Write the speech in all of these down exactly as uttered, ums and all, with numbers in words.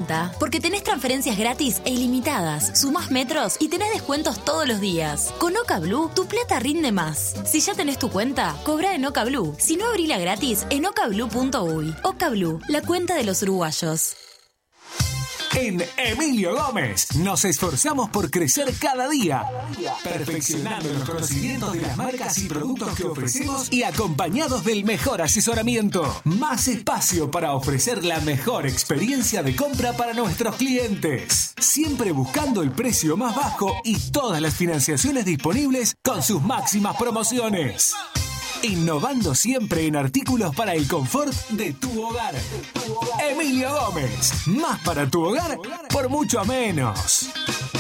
cuenta porque tenés transferencias gratis e ilimitadas, sumás metros y tenés descuentos todos los días. Con Oca Blue, tu plata rinde más. Si ya tenés tu cuenta, cobrá en Oca Blue. Si no, abrila gratis en oca blue punto uy. Oca Blue, la cuenta de los uruguayos. En Emilio Gómez nos esforzamos por crecer cada día, perfeccionando los conocimientos de las marcas y productos que ofrecemos y acompañados del mejor asesoramiento. Más espacio para ofrecer la mejor experiencia de compra para nuestros clientes. Siempre buscando el precio más bajo y todas las financiaciones disponibles con sus máximas promociones. Innovando siempre en artículos para el confort de tu hogar. Emilio Gómez, más para tu hogar por mucho menos.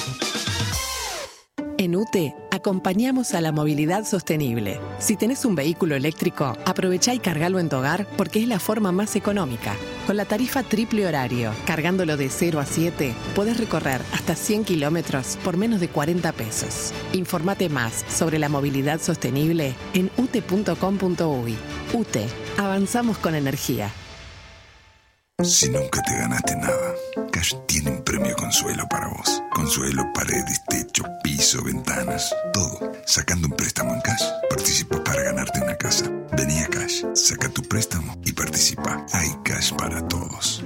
En U T E acompañamos a la movilidad sostenible. Si tenés un vehículo eléctrico, aprovechá y cargalo en tu hogar porque es la forma más económica. Con la tarifa triple horario, cargándolo de cero a siete, podés recorrer hasta cien kilómetros por menos de cuarenta pesos. Informate más sobre la movilidad sostenible en u t e punto com punto uy. U T E, avanzamos con energía. Si nunca te ganaste nada, Cash tiene un premio Consuelo para vos. Consuelo, paredes, techo, piso, ventanas, todo. Sacando un préstamo en Cash, participas para ganarte una casa. Vení a Cash, saca tu préstamo y participa. Hay Cash para todos.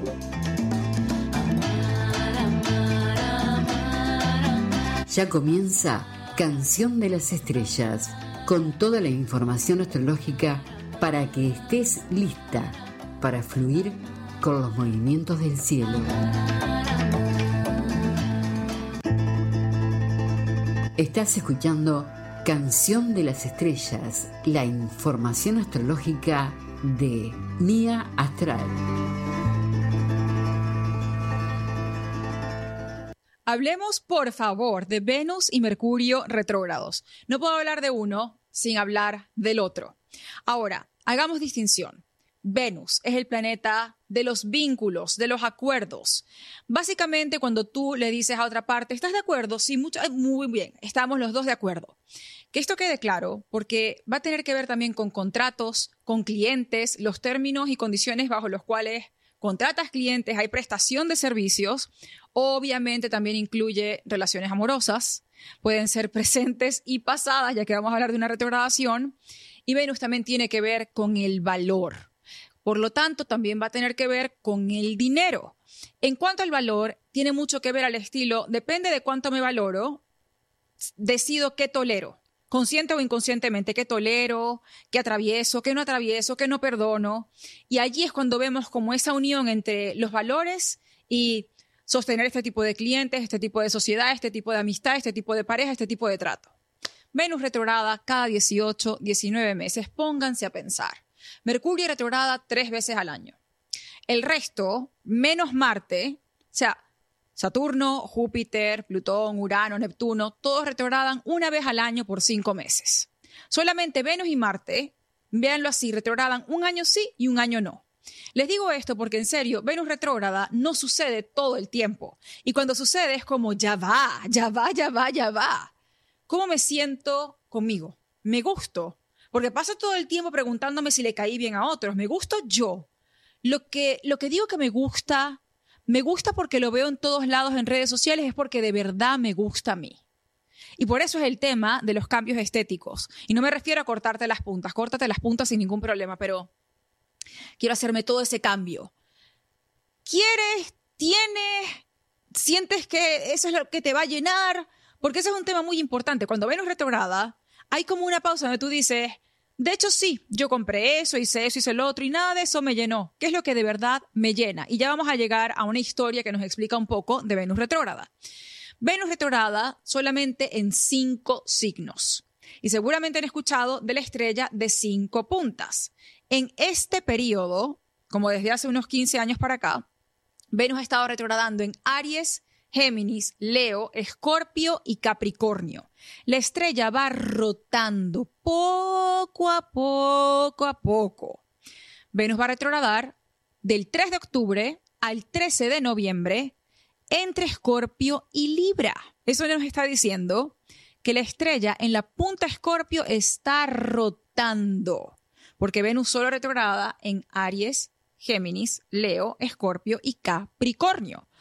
Ya comienza Canción de las Estrellas, con toda la información astrológica para que estés lista para fluir con los movimientos del cielo. Estás escuchando Canción de las Estrellas, la información astrológica de Mía Astral. Hablemos, por favor, de Venus y Mercurio retrógrados. No puedo hablar de uno sin hablar del otro. Ahora, hagamos distinción. Venus es el planeta de los vínculos, de los acuerdos. Básicamente, cuando tú le dices a otra parte, ¿estás de acuerdo? Sí, mucho, muy bien, estamos los dos de acuerdo. Que esto quede claro, porque va a tener que ver también con contratos, con clientes, los términos y condiciones bajo los cuales contratas clientes, hay prestación de servicios. Obviamente también incluye relaciones amorosas, pueden ser presentes y pasadas, ya que vamos a hablar de una retrogradación. Y Venus también tiene que ver con el valor. Por lo tanto, también va a tener que ver con el dinero. En cuanto al valor, tiene mucho que ver al estilo, depende de cuánto me valoro, decido qué tolero, consciente o inconscientemente, qué tolero, qué atravieso, qué no atravieso, qué no perdono. Y allí es cuando vemos como esa unión entre los valores y sostener este tipo de clientes, este tipo de sociedad, este tipo de amistad, este tipo de pareja, este tipo de trato. Venus retrograda cada dieciocho, diecinueve meses. Pónganse a pensar. Mercurio retrograda tres veces al año. El resto, menos Marte, o sea, Saturno, Júpiter, Plutón, Urano, Neptuno, todos retrogradan una vez al año por cinco meses. Solamente Venus y Marte, véanlo así, retrogradan un año sí y un año no. Les digo esto porque, en serio, Venus retrógrada no sucede todo el tiempo. Y cuando sucede es como, ya va, ya va, ya va, ya va. ¿Cómo me siento conmigo? ¿Me gusto? Porque paso todo el tiempo preguntándome si le caí bien a otros. ¿Me gusto yo? Lo que, lo que digo que me gusta, me gusta porque lo veo en todos lados en redes sociales, es porque de verdad me gusta a mí. Y por eso es el tema de los cambios estéticos. Y no me refiero a cortarte las puntas. Córtate las puntas sin ningún problema, pero quiero hacerme todo ese cambio. ¿Quieres? ¿Tienes? ¿Sientes que eso es lo que te va a llenar? Porque ese es un tema muy importante. Cuando Venus retrograda, hay como una pausa donde tú dices, de hecho sí, yo compré eso, hice eso, hice lo otro y nada de eso me llenó. ¿Qué es lo que de verdad me llena? Y ya vamos a llegar a una historia que nos explica un poco de Venus retrógrada. Venus retrógrada solamente en cinco signos. Y seguramente han escuchado de la estrella de cinco puntas. En este periodo, como desde hace unos quince años para acá, Venus ha estado retrogradando en Aries, Géminis, Leo, Escorpio y Capricornio. La estrella va rotando poco a poco a poco. Venus va a retrogradar del tres de octubre al trece de noviembre entre Escorpio y Libra. Eso nos está diciendo que la estrella en la punta Escorpio está rotando, porque Venus solo retrograda en Aries, Géminis, Leo, Escorpio y Capricornio.